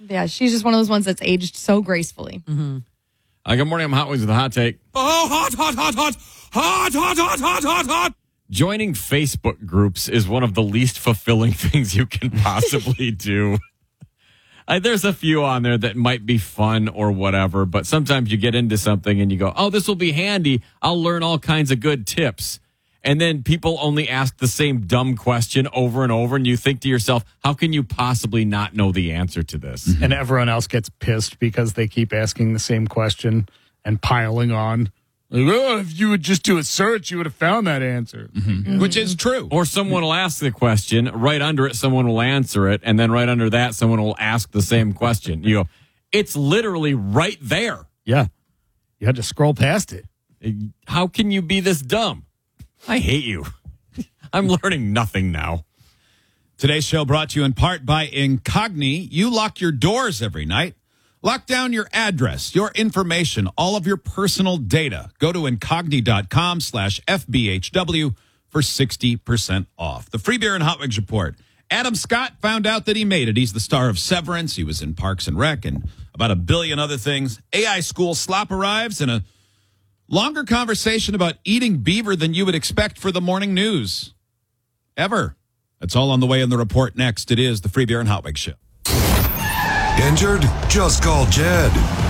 Yeah, she's just one of those ones that's aged so gracefully. Mm-hmm. Good morning. I'm Hot Wings with a hot take. Oh, hot, hot, hot, hot, hot, hot, hot, hot, hot, hot. Joining Facebook groups is one of the least fulfilling things you can possibly do. There's a few on there that might be fun or whatever, but sometimes you get into something and you go, oh, this will be handy. I'll learn all kinds of good tips. And then people only ask the same dumb question over and over, and you think to yourself, how can you possibly not know the answer to this? And everyone else gets pissed because they keep asking the same question and piling on. Like, oh, if you would just do a search, you would have found that answer. Which is true. Or someone will ask the question, right under it, someone will answer it, and then right under that, someone will ask the same question. You go, it's literally right there. Yeah. You had to scroll past it. How can you be this dumb? I hate you. I'm learning nothing now. Today's show brought to you in part by Incogni. You lock your doors every night. Lock down your address, your information, all of your personal data. Go to incogni.com/FBHW for 60% off. The Free Beer and Hot Wings Report. Adam Scott found out that he made it. He's the star of Severance. He was in Parks and Rec and about a billion other things. AI School Slop arrives and a longer conversation about eating beaver than you would expect for the morning news. Ever. That's all on the way in the report next. It is the Free Beer and Hot Wings Show. Injured? Just call Jed.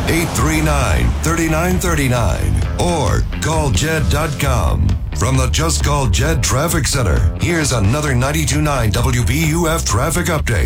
839-3939 or call Jed.com. From the Just Call Jed Traffic Center, here's another 92.9 WBUF traffic update.